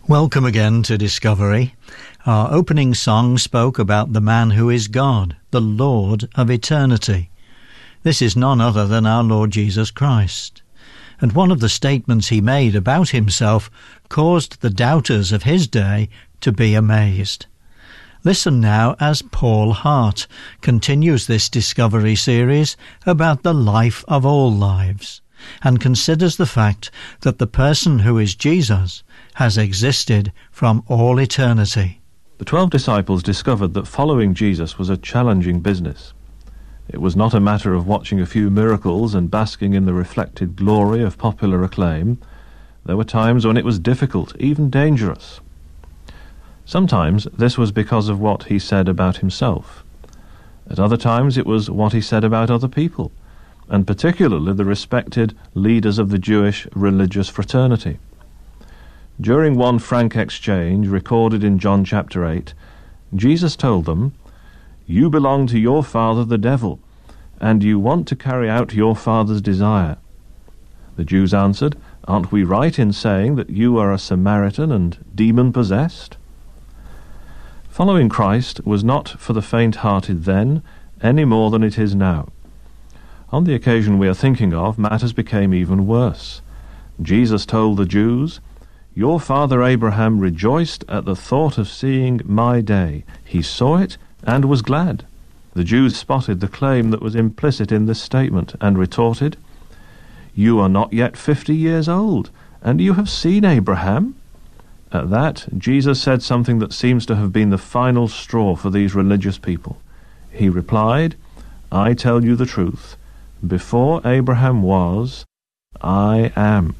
Welcome again to Discovery. Our opening song spoke about the man who is God, the Lord of eternity. This is none other than our Lord Jesus Christ. And one of the statements he made about himself caused the doubters of his day to be amazed. Listen now as Paul Hart continues this Discovery series about the life of all lives, and considers the fact that the person who is Jesus has existed from all eternity. The 12 disciples discovered that following Jesus was a challenging business. It was not a matter of watching a few miracles and basking in the reflected glory of popular acclaim. There were times when it was difficult, even dangerous. Sometimes this was because of what he said about himself. At other times it was what he said about other people, and particularly the respected leaders of the Jewish religious fraternity. During one frank exchange recorded in John chapter 8, Jesus told them, "You belong to your father the devil, and you want to carry out your father's desire." The Jews answered, "Aren't we right in saying that you are a Samaritan and demon-possessed?" Following Christ was not for the faint-hearted then, any more than it is now. On the occasion we are thinking of, matters became even worse. Jesus told the Jews, "Your father Abraham rejoiced at the thought of seeing my day. He saw it and was glad." The Jews spotted the claim that was implicit in this statement and retorted, "You are not yet 50 years old, and you have seen Abraham?" At that, Jesus said something that seems to have been the final straw for these religious people. He replied, "I tell you the truth. Before Abraham was, I am."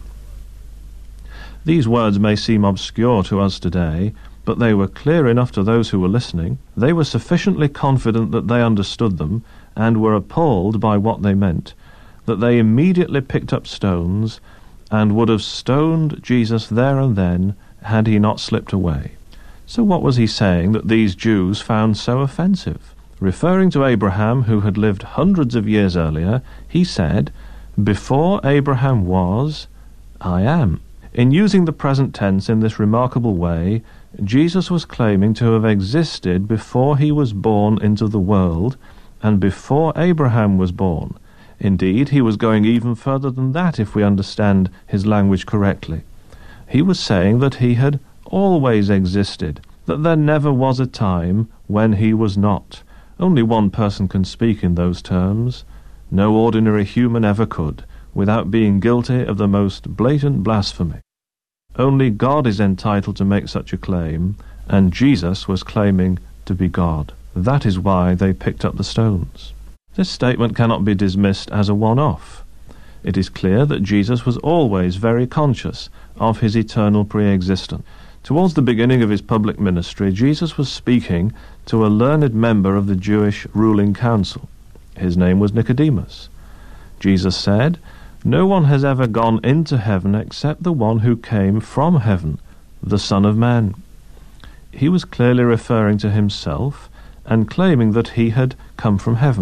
These words may seem obscure to us today, but they were clear enough to those who were listening. They were sufficiently confident that they understood them, and were appalled by what they meant, that they immediately picked up stones, and would have stoned Jesus there and then, had he not slipped away. So what was he saying that these Jews found so offensive? Referring to Abraham, who had lived hundreds of years earlier, he said, "Before Abraham was, I am." In using the present tense in this remarkable way, Jesus was claiming to have existed before he was born into the world, and before Abraham was born. Indeed, he was going even further than that if we understand his language correctly. He was saying that he had always existed, that there never was a time when he was not. Only one person can speak in those terms. No ordinary human ever could, without being guilty of the most blatant blasphemy. Only God is entitled to make such a claim, and Jesus was claiming to be God. That is why they picked up the stones. This statement cannot be dismissed as a one-off. It is clear that Jesus was always very conscious of his eternal pre-existence. Towards the beginning of his public ministry, Jesus was speaking to a learned member of the Jewish ruling council. His name was Nicodemus. Jesus said, "No one has ever gone into heaven except the one who came from heaven, the Son of Man." He was clearly referring to himself and claiming that he had come from heaven.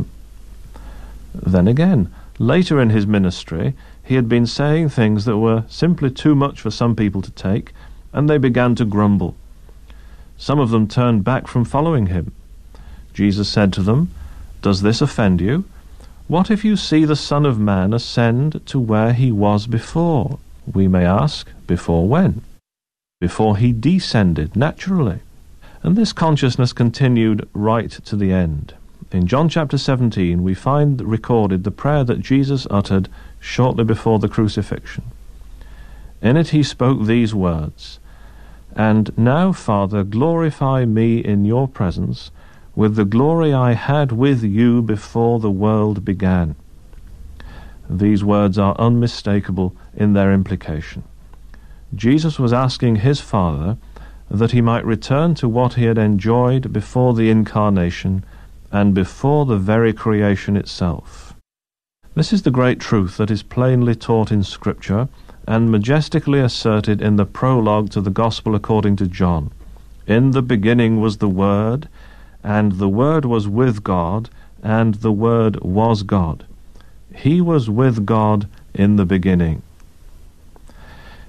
Then again, later in his ministry, he had been saying things that were simply too much for some people to take, and they began to grumble. Some of them turned back from following him. Jesus said to them, "Does this offend you? What if you see the Son of Man ascend to where he was before?" We may ask, before when? Before he descended, naturally. And this consciousness continued right to the end. In John chapter 17 we find recorded the prayer that Jesus uttered shortly before the crucifixion. In it he spoke these words, "And now, Father, glorify me in your presence with the glory I had with you before the world began." These words are unmistakable in their implication. Jesus was asking his Father that he might return to what he had enjoyed before the incarnation and before the very creation itself. This is the great truth that is plainly taught in Scripture and majestically asserted in the prologue to the Gospel according to John. "In the beginning was the Word, and the Word was with God, and the Word was God. He was with God in the beginning."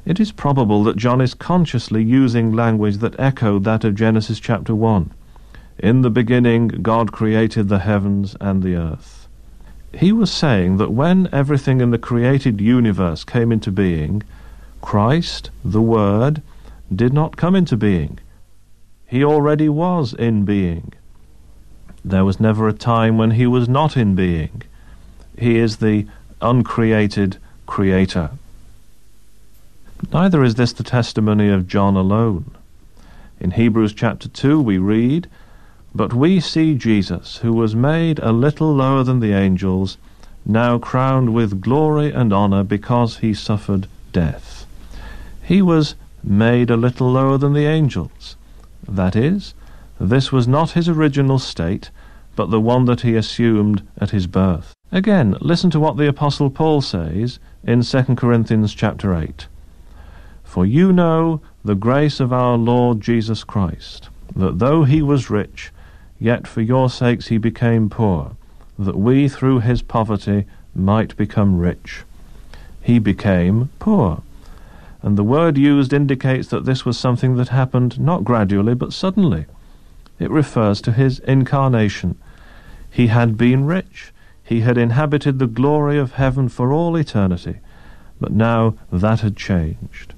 It is probable that John is consciously using language that echoed that of Genesis chapter 1. In the beginning, God created the heavens and the earth. He was saying that when everything in the created universe came into being, Christ, the Word, did not come into being. He already was in being. There was never a time when he was not in being. He is the uncreated Creator. Neither is this the testimony of John alone. In Hebrews chapter 2 we read, "But we see Jesus, who was made a little lower than the angels, now crowned with glory and honor because he suffered death." He was made a little lower than the angels. That is, this was not his original state, but the one that he assumed at his birth. Again, listen to what the Apostle Paul says in 2 Corinthians chapter 8. "For you know the grace of our Lord Jesus Christ, that though he was rich, yet for your sakes he became poor, that we through his poverty might become rich." He became poor. And the word used indicates that this was something that happened not gradually but suddenly. It refers to his incarnation. He had been rich. He had inhabited the glory of heaven for all eternity. But now that had changed.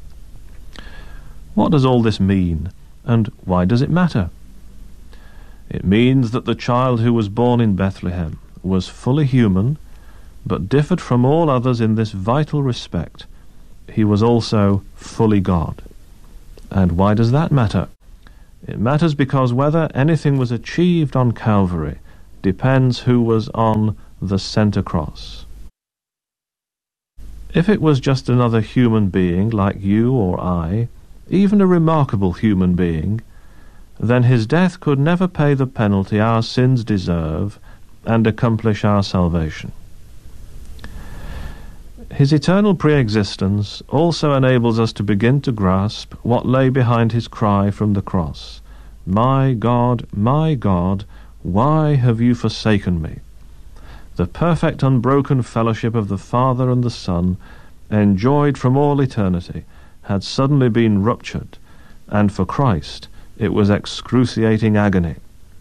What does all this mean, and why does it matter? It means that the child who was born in Bethlehem was fully human, but differed from all others in this vital respect. He was also fully God. And why does that matter? It matters because whether anything was achieved on Calvary depends who was on the center cross. If it was just another human being like you or I, even a remarkable human being, then his death could never pay the penalty our sins deserve and accomplish our salvation. His eternal pre-existence also enables us to begin to grasp what lay behind his cry from the cross, my God, why have you forsaken me?" The perfect unbroken fellowship of the Father and the Son, enjoyed from all eternity, had suddenly been ruptured, and for Christ it was excruciating agony.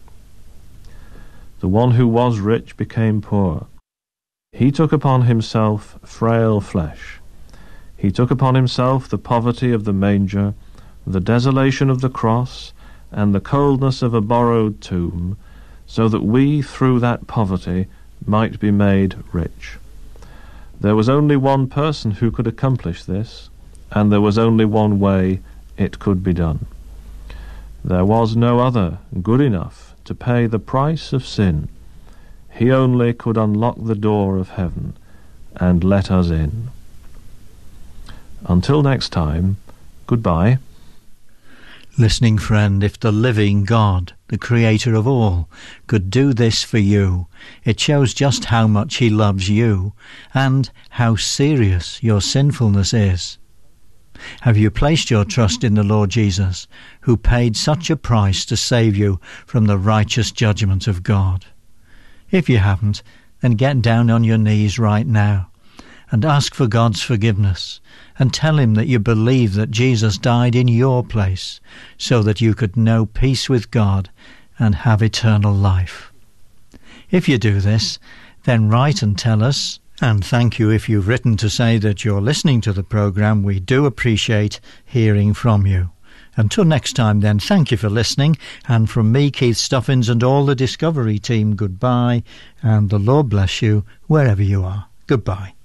The one who was rich became poor. He took upon himself frail flesh. He took upon himself the poverty of the manger, the desolation of the cross, and the coldness of a borrowed tomb, so that we, through that poverty, might be made rich. There was only one person who could accomplish this, and there was only one way it could be done. There was no other good enough to pay the price of sin. He only could unlock the door of heaven and let us in. Until next time, goodbye. Listening friend, if the living God, the Creator of all, could do this for you, it shows just how much he loves you and how serious your sinfulness is. Have you placed your trust in the Lord Jesus, who paid such a price to save you from the righteous judgment of God? If you haven't, then get down on your knees right now and ask for God's forgiveness, and tell him that you believe that Jesus died in your place so that you could know peace with God and have eternal life. If you do this, then write and tell us, and thank you if you've written to say that you're listening to the programme. We do appreciate hearing from you. Until next time then, thank you for listening, and from me, Keith Stuffins, and all the Discovery team, goodbye, and the Lord bless you wherever you are. Goodbye.